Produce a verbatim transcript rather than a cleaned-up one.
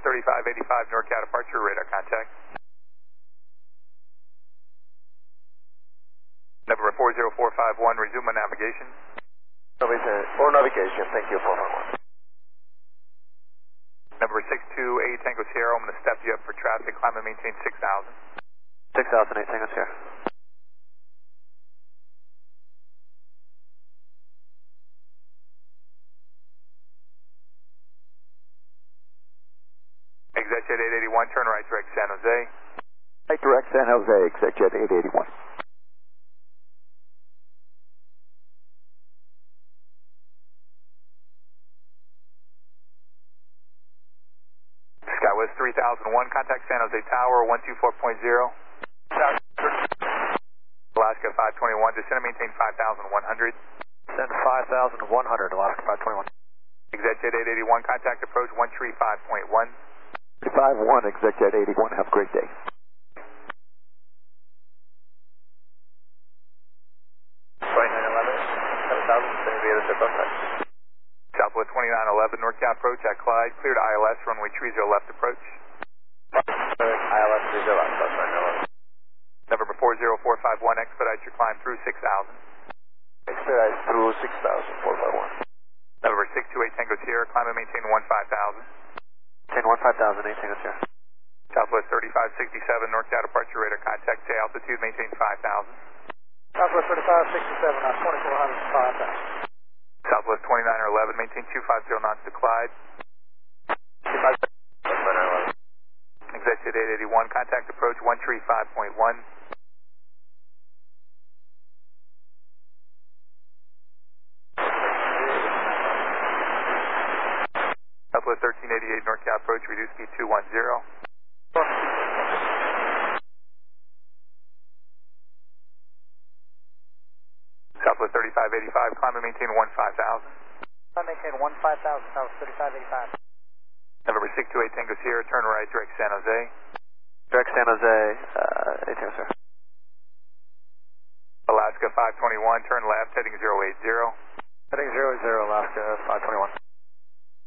thirty-five eighty-five, NorCal departure, radar contact. Number four zero four five one, resume on navigation. For navigation, thank you, four five one. Number six two eight, Tango Sierra, I'm going to step you up for traffic, climb and maintain six thousand. six thousand eight, Tango Sierra. ExecJet eight eighty-one, turn right direct San Jose. Right direct San Jose, ExecJet eight eighty-one. SkyWest three thousand one, contact San Jose Tower, one two four point zero. Alaska five twenty-one, descend and maintain five thousand one hundred. Send five thousand one hundred, Alaska five twenty-one. ExecJet eight eighty-one, contact approach one three five point one. three five one, ExecJet eighty-one, have a great day. twenty-nine eleven, seven thousand, send the other contact. Southwest twenty-nine eleven, NorCal approach at Clyde, cleared I L S, runway three zero left approach. I L S three zero left, that's right, no. Number four zero four five one, expedite your climb through six thousand. Expedite through six thousand, four five one. Number six two eight, Tango Sierra, climb and maintain one five thousand. Maintain one five thousand, eight Tango Sierra. Southwest thirty-five sixty-seven, NorCal departure, radar contact, J altitude, maintain five thousand. Southwest thirty-five sixty-seven, on twenty-four hundred, five thousand. Southwest twenty-nine eleven, maintain two five zero knots to Clyde. two five zero. ExecJet eight eighty-one, contact approach one three five point one. Southwest thirteen eighty-eight, NorCal approach, reduce speed two one zero. Southwest thirty-five eighty-five, climb and maintain one five thousand. I maintain one five thousand, Southwest thirty-five eighty-five. Number six two eight, Tango Sierra, turn right direct San Jose. Direct San Jose, uh, eight Tango Sierra. Alaska five twenty-one, turn left, heading zero eight zero. Heading zero zero, Alaska five twenty-one.